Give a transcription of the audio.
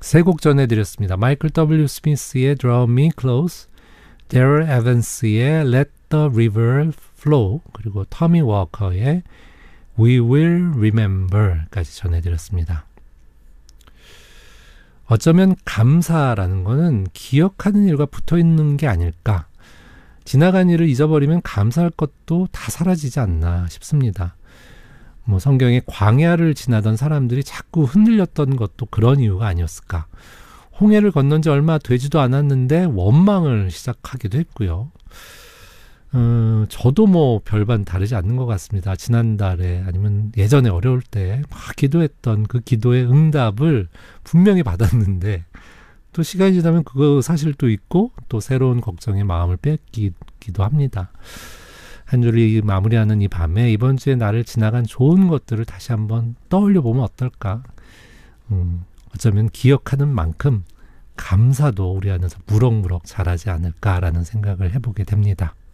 세 곡 전해드렸습니다. 마이클 W. 스미스의 Draw Me Close, 데럴 에반스의 Let the River Flow, 그리고 터미 워커의 We Will Remember까지 전해드렸습니다. 어쩌면 감사라는 것은 기억하는 일과 붙어있는 게 아닐까. 지나간 일을 잊어버리면 감사할 것도 다 사라지지 않나 싶습니다. 성경에 광야를 지나던 사람들이 자꾸 흔들렸던 것도 그런 이유가 아니었을까. 홍해를 건넌 지 얼마 되지도 않았는데 원망을 시작하기도 했고요. 저도 별반 다르지 않는 것 같습니다. 지난달에 아니면 예전에 어려울 때 막 기도했던 그 기도의 응답을 분명히 받았는데 또 시간이 지나면 그거 사실도 있고 또 새로운 걱정에 마음을 뺏기기도 합니다. 한 주를 마무리하는 이 밤에 이번 주에 나를 지나간 좋은 것들을 다시 한번 떠올려 보면 어떨까. 어쩌면 기억하는 만큼 감사도 우리 안에서 무럭무럭 자라지 않을까라는 생각을 해보게 됩니다.